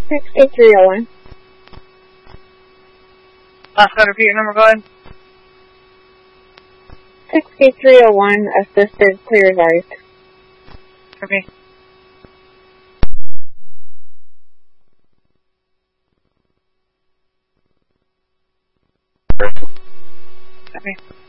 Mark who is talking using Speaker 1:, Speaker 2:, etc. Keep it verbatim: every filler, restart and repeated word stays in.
Speaker 1: sixty-three oh one.
Speaker 2: Last code, repeat your number, go ahead.
Speaker 1: sixty-three oh one, assisted, clear as ice.
Speaker 2: Copy. Copy.